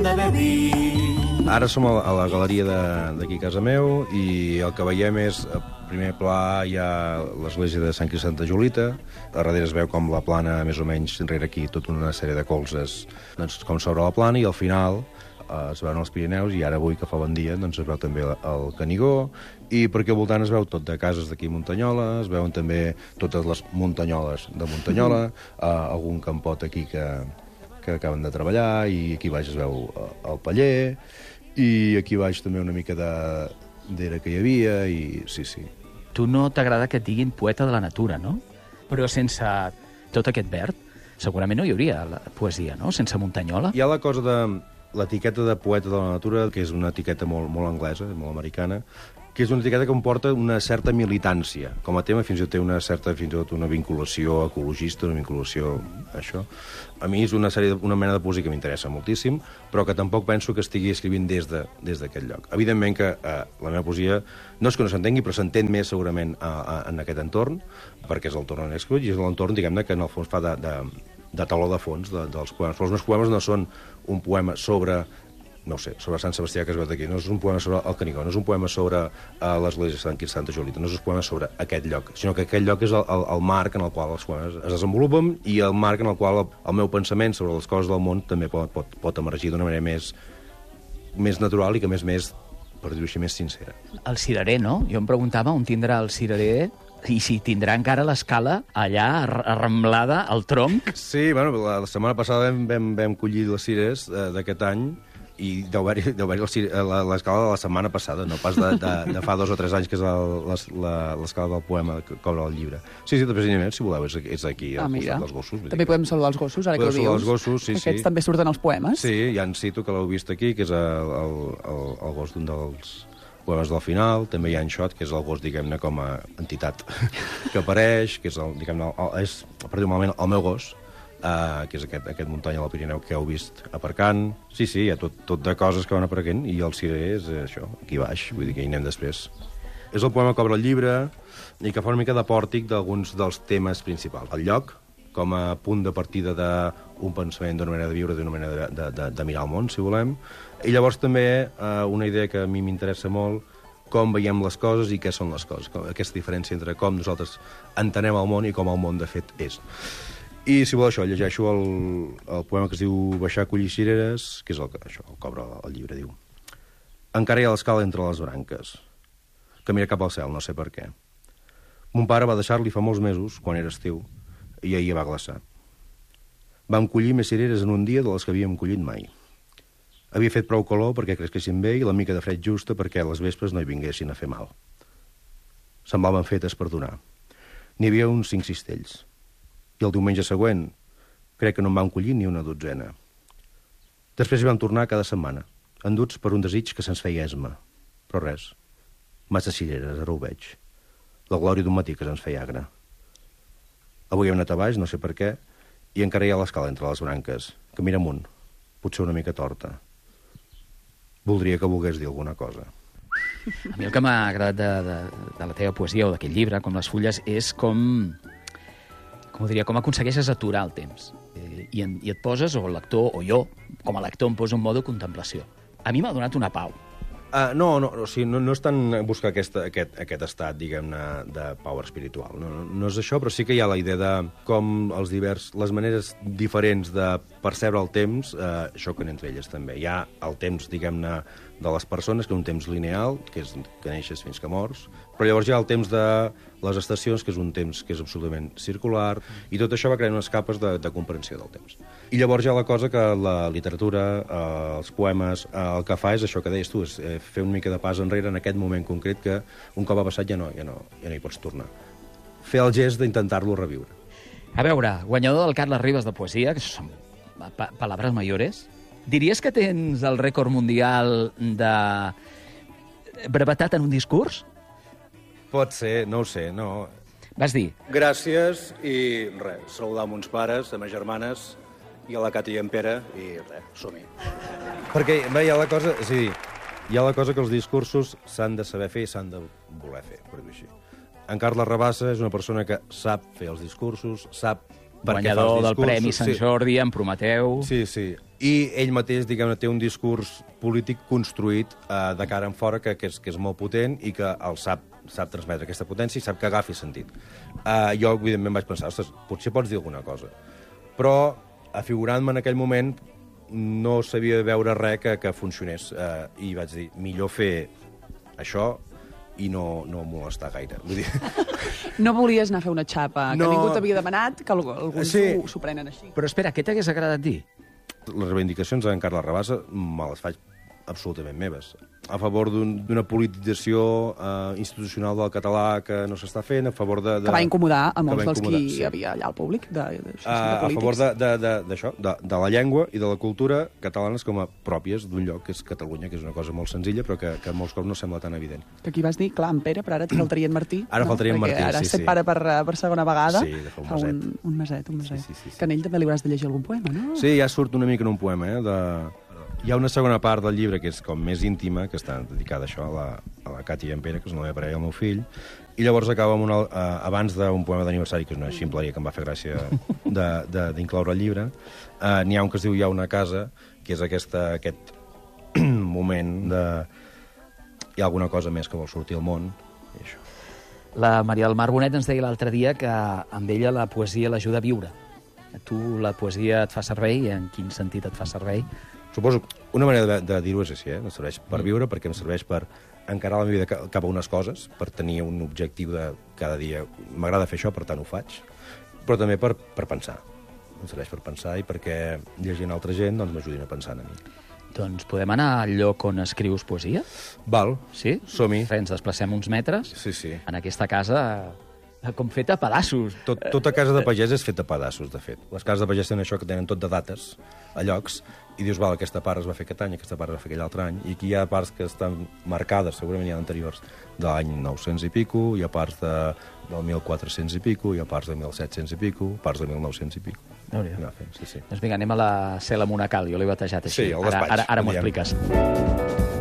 de beber. Ara som a la galeria d'aquí a casa meu i el que veiem és, a primer pla hi ha l'església de Sant Crist Santa Julita, a darrere es veu com la plana, més o menys, enrere aquí, tota una sèrie de colzes, doncs, com s'obre la plana, i al final es veuen els Pirineus, i ara avui que fa bon dia doncs es veu també el Canigó, i perquè al voltant es veu tot de cases d'aquí a Muntanyola, es veuen també totes les muntanyoles de Muntanyola, algun campot aquí que acaben de treballar, i aquí baix es veu el paller, i aquí baix també una mica d'era que hi havia, i sí. Tu no t'agrada que et diguin poeta de la natura, no? Però sense tot aquest verd, segurament no hi hauria la poesia, no? Sense Muntanyola. Hi ha la cosa de l'etiqueta de poeta de la natura, que és una etiqueta molt anglesa, molt americana, que és una etiqueta que comporta una certa militància. Com a tema fins i tot té una vinculació ecologista, una vinculació això. A mi és una mena de poesia que m'interessa moltíssim, però que tampoc penso que estigui escrivint des d'aquest lloc. Evidentment que la meva poesia no és que no s'entengui, però s'entén més segurament en aquest entorn, perquè és l'entorn on he escrit, i és l'entorn, diguem-ne, que en el fons fa de taló de fons dels poemes. Però els meus poemes no són un poema sobre sobre Sant Sebastià, que es veu d'aquí, no és un poema sobre el Canigó, no és un poema sobre l'església de Sant Crist Santa Julita, no és un poema sobre aquest lloc, sinó que aquest lloc és el marc en el qual els poemes es desenvolupen i el marc en el qual el meu pensament sobre les coses del món també pot emergir d'una manera més natural i que més, per dir-ho així, més sincera. El cirerer, no? Jo em preguntava on tindrà el cirerer i si tindrà encara l'escala allà arramblada al tronc. Sí, bueno, la setmana passada vam collir les cires d'aquest any, i deu haver-hi l'escala de la setmana passada, no pas de fa 2 o 3 anys, que és l'escala del poema que cobra el llibre. Sí, després, si voleu, és aquí, al costat dels gossos. També podem saludar els gossos, ara que ho dius. Els gossos, sí. Aquests també surten als poemes. Sí, ja en cito, que l'heu vist aquí, que és el gos d'un dels poemes del final. També hi ha en Xot, que és el gos, diguem-ne, com a entitat que apareix, que és, diguem-ne, és, per dir-ho malament, el meu gos, que és aquest muntanya del Pirineu que heu vist aparcant. Sí, hi ha tot de coses que van aparcant, i el cirerer és això, aquí baix, vull dir que hi anem després. És el poema que obre el llibre i que fa una mica de pòrtic d'alguns dels temes principals. El lloc, com a punt de partida d'un pensament, d'una manera de viure, d'una manera de mirar el món, si volem. I llavors també una idea que a mi m'interessa molt, com veiem les coses i què són les coses, aquesta diferència entre com nosaltres entenem el món i com el món de fet és. I, si vol, això, llegeixo el poema que es diu Baixar a collir cireres, que és el que obre el llibre, diu: Encara hi ha l'escala entre les branques, que mira cap al cel, no sé per què. Mon pare va deixar-li fa molts mesos, quan era estiu, i ahir va glaçar. Vam collir més cireres en un dia de les que havíem collit mai. Havia fet prou calor perquè cresquessin bé i la mica de fred justa perquè les vespres no hi vinguessin a fer mal. Semblaven fetes per donar. N'hi havia uns 5 cistells. I el diumenge següent crec que no en vam collir ni una dotzena. Després hi vam tornar cada setmana, enduts per un desig que se'ns feia esma. Però res, massa cireres, ara ho veig. La glòria d'un matí que se'ns feia agre. Avui hem anat a baix, no sé per què, i encara hi ha l'escala entre les branques, que mira amunt, potser una mica torta. Voldria que volgués dir alguna cosa. A mi el que m'ha agradat de la teva poesia o d'aquest llibre, com les fulles, és com aconsegueixes aturar el temps. I et poses, o el lector, o jo, com a lector, em poso en modo contemplació. A mi m'ha donat una pau. No és tant buscar aquest estat, diguem-ne, de pau espiritual. No és això, però sí que hi ha la idea de com les maneres diferents de percebre el temps xoquen entre elles, també. Hi ha el temps, diguem-ne, de les persones, que és un temps lineal, que és que neixes fins que mors, però llavors hi ha el temps de les estacions, que és un temps que és absolutament circular, i tot això va creant unes capes de comprensió del temps. I llavors hi ha la cosa que la literatura, els poemes, el que fa és això que deies tu, és fer una mica de pas enrere en aquest moment concret que un cop ha passat ja no hi pots tornar. Fer el gest d'intentar-lo reviure. A veure, guanyador del Carles Ribas de poesia, que són palabras mayores, diries que tens el rècord mundial de brevetat en un discurs? Pot ser, no ho sé, no. Vas dir? Gràcies i res, saludar a mons pares, a mes germanes i a la Cati i en Pere i res, som-hi. Perquè hi ha la cosa, és a dir, hi ha la cosa que els discursos s'han de saber fer i s'han de voler fer, per dir-ho així. En Carles Rabassa és una persona que sap fer els discursos, sap per què fa els discursos. Guanyador del Premi Sant Jordi en Prometeu. Sí, I ell mateix, diguem-ne, té un discurs polític construït de cara en fora que és molt potent i que el sap transmetre aquesta potència i sap que agafi sentit. Jo, evidentment, vaig pensar, ostres, potser pots dir alguna cosa. Però, afigurant-me en aquell moment, no sabia veure res que funcionés. I vaig dir, millor fer això i no molestar gaire. Vull dir... No volies anar a fer una xapa, que No. ningú t'havia demanat, que alguns Sí. s'ho prenen així. Però espera, què t'hagués agradat dir? Les reivindicacions d'en Carles Rabassa me les faig absolutament meves. A favor d'una politització institucional del català que no s'està fent, a favor de... Que va incomodar a que molts va dels incomodar, qui sí. hi havia allà al públic, de A favor polítics. d'això, de la llengua i de la cultura catalanes com a pròpies d'un lloc que és Catalunya, que és una cosa molt senzilla, però que molts cops no sembla tan evident. Que aquí vas dir, clar, en Pere, però ara et faltaria en Martí. Ara faltaria en Perquè Martí, ara sí, has set sí. pare per segona vegada. Sí, de fa un meset. Un meset. Sí. Que en ell també li hauràs de llegir algun poema, no? Sí, ja surt una mica en un poema, Hi ha una segona part del llibre que és com més íntima, que està dedicada a això, a la Cati i en Pere, que és la meva parella i el meu fill, i llavors acaba amb abans d'un poema d'aniversari, que és una ximpleria que em va fer gràcia d'incloure al llibre. N'hi ha un que es diu Hi ha una casa, que és aquest moment de... Hi ha alguna cosa més que vol sortir al món, i això. La Maria del Mar Bonet ens deia l'altre dia que amb ella la poesia l'ajuda a viure. A tu la poesia et fa servei? En quin sentit et fa servei? Suposo, una manera de dir-ho és així, em serveix per viure, perquè em serveix per encarar la meva vida cap a unes coses, per tenir un objectiu de cada dia. M'agrada fer això, per tant ho faig, però també per pensar. Em serveix per pensar i perquè llegint altra gent doncs, m'ajudin a pensar en mi. Doncs podem anar al lloc on escrius poesia? Val, Sí? som-hi. Ens desplacem uns metres. Sí. En aquesta casa, com feta a pedaços. Tota casa de pagès és feta a pedaços, de fet. Les cases de pagès tenen això que tenen tot de dates, a llocs, i dius, val, aquesta part es va fer aquest any, aquesta part es va fer aquell altre any, i aquí hi ha parts que estan marcades, segurament hi ha anteriors, de l'any 900 i pico, hi ha parts del 1400 i pico, hi ha parts de 1700 i pico, parts de 1900 i pico. Déu-n'hi-do. Sí. Doncs vinga, anem a la cel·la monacal, jo l'he batejat així. Sí, el despatx, Ara m'ho diguem. expliques.